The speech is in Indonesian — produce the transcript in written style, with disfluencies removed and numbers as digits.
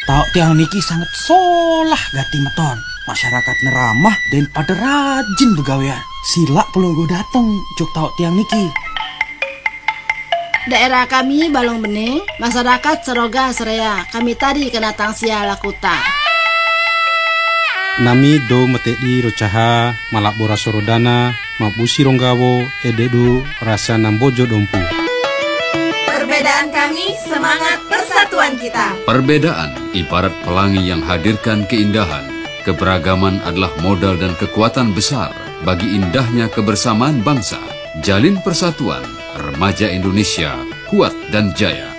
Tahu tiang niki sangat solah gati meton. Masyarakat neramah dan pada rajin begawean. Sila perlu gue dateng cuk tahu tiang niki. Daerah kami Balong Bening, masyarakat Seroga Serea. Kami tadi kena tangsia lakuta. Nami do metedi rocaha malakbora sorodana mapusi ronggawo ededu rasa nambojo dompu. Perbedaan kami, semangat persatuan kita. Perbedaan ibarat pelangi yang hadirkan keindahan. Keberagaman adalah modal dan kekuatan besar bagi indahnya kebersamaan bangsa. Jalin persatuan, remaja Indonesia kuat dan jaya.